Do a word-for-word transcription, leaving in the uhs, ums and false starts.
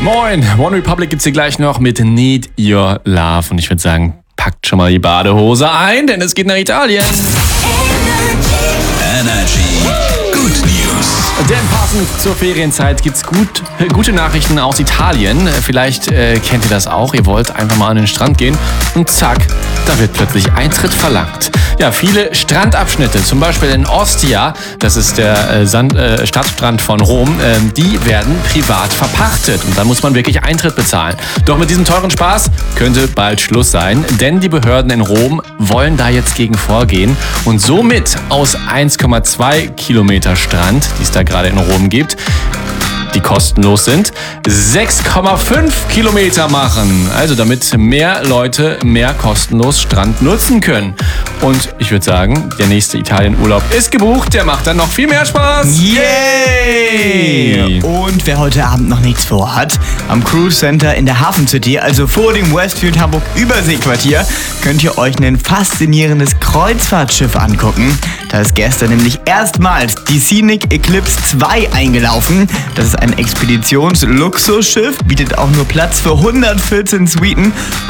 Moin, One Republic gibt's hier gleich noch mit Need Your Love. Und ich würde sagen, packt schon mal die Badehose ein, denn es geht nach Italien. Energy. Good News. Denn passend zur Ferienzeit gibt's gut, äh, gute Nachrichten aus Italien. Vielleicht äh, kennt ihr das auch. Ihr wollt einfach mal an den Strand gehen und zack, da wird plötzlich Eintritt verlangt. Ja, viele Strandabschnitte, zum Beispiel in Ostia, das ist der äh, Sand, äh, Stadtstrand von Rom, äh, die werden privat verpachtet und da muss man wirklich Eintritt bezahlen. Doch mit diesem teuren Spaß könnte bald Schluss sein, denn die Behörden in Rom wollen da jetzt gegen vorgehen und somit aus eins Komma zwei Kilometer Strand, die es da gerade in Rom gibt, die kostenlos sind, sechs Komma fünf Kilometer machen. Also damit mehr Leute mehr kostenlos Strand nutzen können. Und ich würde sagen, der nächste Italienurlaub ist gebucht. Der macht dann noch viel mehr Spaß. Yay! Und wer heute Abend noch nichts vorhat, am Cruise Center in der Hafen City, also vor dem Westfield Hamburg Überseequartier, könnt ihr euch ein faszinierendes Kreuzfahrtschiff angucken. Da ist gestern nämlich erstmals die Scenic Eclipse zwei eingelaufen. Das ist ein Expeditions-Luxusschiff, bietet auch nur Platz für hundertvierzehn Suiten